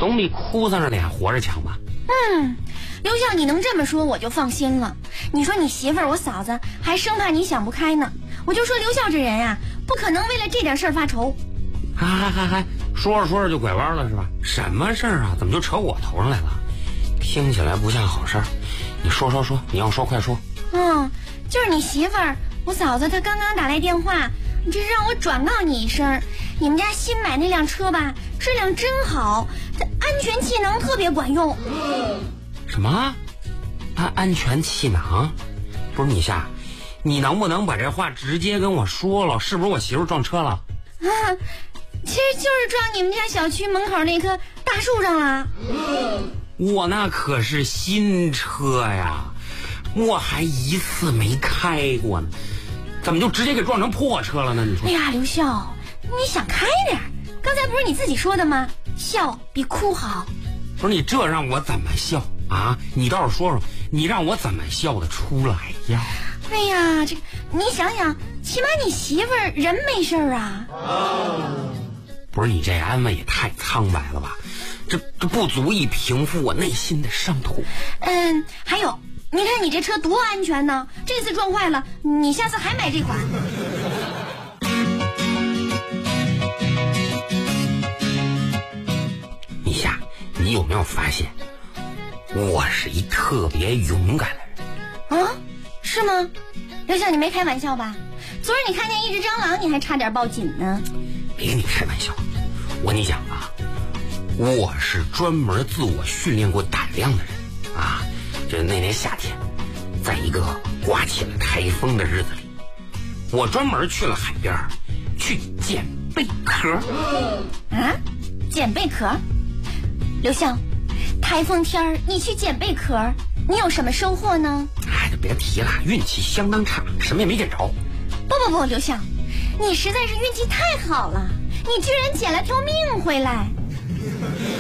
总比哭丧着脸活着强吧？ 刘笑，你能这么说我就放心了。你说你媳妇儿我嫂子还生怕你想不开呢，我就说刘笑这人啊，不可能为了这点事儿发愁。 还说着说着就拐弯了是吧？什么事儿啊？怎么就扯我头上来了？听起来不像好事儿。你说，你要说快说。 就是你媳妇儿我嫂子她刚刚打来电话，这让我转告你一声，你们家新买那辆车吧，质量真好，它安全气囊特别管用。 什么？安全气囊？不是米夏，你能不能把这话直接跟我说了？是不是我媳妇撞车了？ 其实就是撞你们家小区门口那棵大树上了。 我那可是新车呀，我还一次没开过呢，怎么就直接给撞成破车了呢？你说？ 哎呀，刘笑，你想开点，刚才不是你自己说的吗？笑比哭好。 不是你这让我怎么笑啊？你倒是说说，你让我怎么笑得出来呀？ 哎呀，这你想想，起码你媳妇儿人没事啊。 不是你这安慰也太苍白了吧？这不足以平复我内心的伤痛。 还有，你看你这车多安全呢，这次撞坏了，你下次还买这款。 米夏，你有没有发现，我是一特别勇敢的人？ 是吗？刘笑，你没开玩笑吧？昨儿你看见一只蟑螂，你还差点报警呢。 别跟你开玩笑，我跟你讲啊，我是专门自我训练过胆量的人啊。这那年夏天，在一个刮起了台风的日子里，我专门去了海边去捡贝壳。 捡贝壳？刘笑，台风天你去捡贝壳，你有什么收获呢？ 就别提了，运气相当差，什么也没捡着。 不，刘笑，你实在是运气太好了，你居然捡了条命回来。